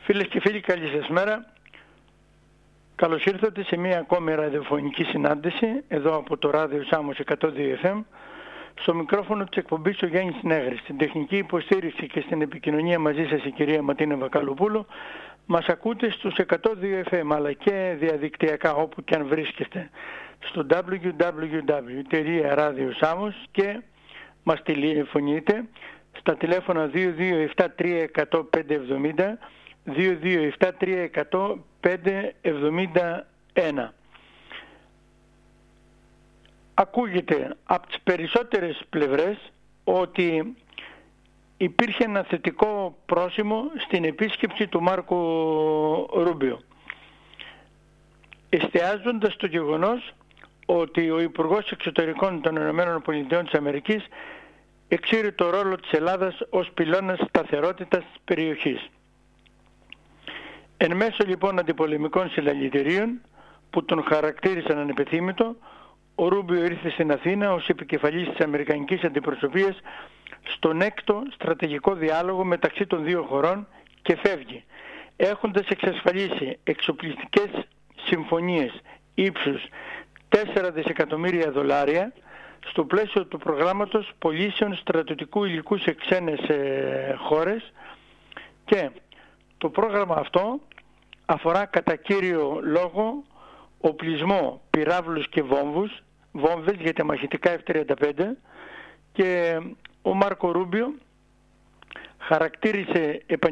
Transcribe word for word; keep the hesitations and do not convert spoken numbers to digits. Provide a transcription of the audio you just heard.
Φίλες και φίλοι, καλή σας μέρα. Καλώς ήρθατε σε μια ακόμη ραδιοφωνική συνάντηση εδώ από το ράδιο Σάμος εκατό δύο εφ εμ. Στο μικρόφωνο της εκπομπής ο Γιάννης Νέγρης. Στην τεχνική υποστήριξη και στην επικοινωνία μαζί σας η κυρία Ματίνα Βακαλοπούλου. Μας ακούτε στους εκατό δύο εφ εμ αλλά και διαδικτυακά όπου και αν βρίσκεστε στο double-u double-u double-u τελεία radiosamos και μας τηλεφωνείτε στα τηλέφωνα δύο δύο επτά τρία ένα μηδέν πέντε επτά μηδέν δύο δύο επτά τρία ένα μηδέν πέντε επτά ένα. Ακούγεται από τις περισσότερες πλευρές ότι υπήρχε ένα θετικό πρόσημο στην επίσκεψη του Μάρκο Ρούμπιο, εστιάζοντας στο γεγονός ότι ο Υπουργός Εξωτερικών των ΗΠΑ εξήρε το ρόλο της Ελλάδας ως πυλώνας σταθερότητας της περιοχής. Εν μέσω λοιπόν αντιπολεμικών συλλαλητηρίων που τον χαρακτήρισαν ανεπιθύμητο, ο Ρούμπιο ήρθε στην Αθήνα ως επικεφαλής της Αμερικανικής Αντιπροσωπείας στον έκτο στρατηγικό διάλογο μεταξύ των δύο χωρών και φεύγει, έχοντας εξασφαλίσει εξοπλιστικές συμφωνίες ύψους τέσσερα δισεκατομμύρια δολάρια στο πλαίσιο του προγράμματος πωλήσεων στρατιωτικού υλικού σε ξένες ε, χώρες, και το πρόγραμμα αυτό αφορά κατά κύριο λόγο οπλισμό, πυράβλους και βόμβους, βόμβες για τα μαχητικά εφ τριάντα πέντε, και ο Μάρκο Ρούμπιο χαρακτήρισε